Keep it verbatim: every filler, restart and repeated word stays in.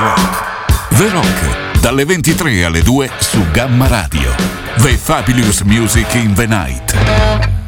Rock. The Rock, dalle ventitré alle due su Gamma Radio. The Fabulous Music in the Night.